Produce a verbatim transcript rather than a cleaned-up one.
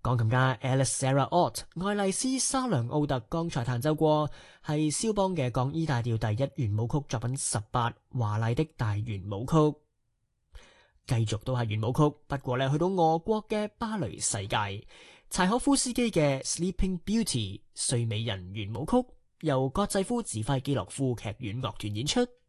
鋼琴家 Alice Sarah Ott 愛麗絲莎良奧特剛才彈奏過係肖邦嘅降 E 大調第一圓舞曲作品十八華麗的大圓舞曲。繼續都係圓舞曲，不過咧去到俄國嘅巴雷世界，柴可夫斯基嘅 Sleeping Beauty 睡美人圓舞曲由葛濟夫指揮基洛夫劇院樂團演出。